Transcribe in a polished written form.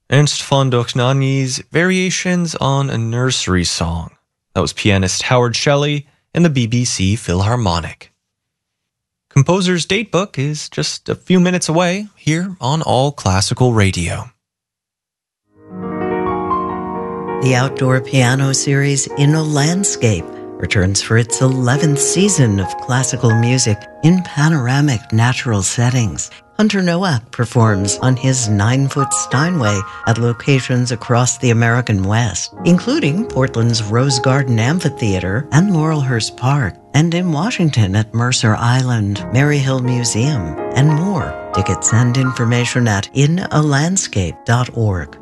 Ernst von Dochnany's Variations on a Nursery Song. That was pianist Howard Shelley and the BBC Philharmonic. Composer's Datebook is just a few minutes away here on All Classical Radio. The outdoor piano series In a Landscape returns for its 11th season of classical music in panoramic natural settings. Hunter Nowak performs on his 9-foot Steinway at locations across the American West, including Portland's Rose Garden Amphitheater and Laurelhurst Park, and in Washington at Mercer Island, Maryhill Museum, and more. Tickets and information at inalandscape.org.